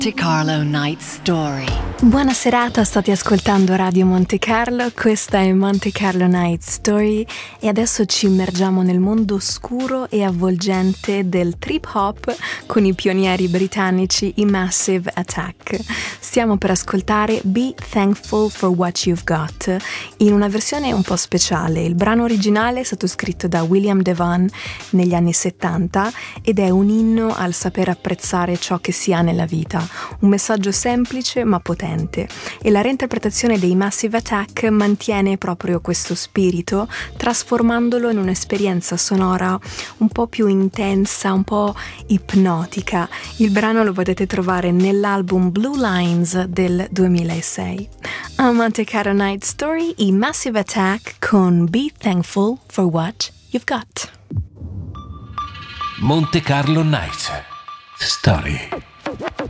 Monte Carlo Night Story. Buona serata, state ascoltando Radio Monte Carlo, questa è Monte Carlo Night Story e adesso ci immergiamo nel mondo oscuro e avvolgente del trip hop con i pionieri britannici, i Massive Attack. Stiamo per ascoltare Be Thankful for What You've Got in una versione un po' speciale. Il brano originale è stato scritto da William Devon negli anni 70 ed è un inno al saper apprezzare ciò che si ha nella vita. Un messaggio semplice ma potente, e la reinterpretazione dei Massive Attack mantiene proprio questo spirito, trasformandolo in un'esperienza sonora un po' più intensa, un po' ipnotica. Il brano lo potete trovare nell'album Blue Lines del 2006. A Monte Carlo Night Story, i Massive Attack con Be Thankful for What You've Got. Monte Carlo Night Story.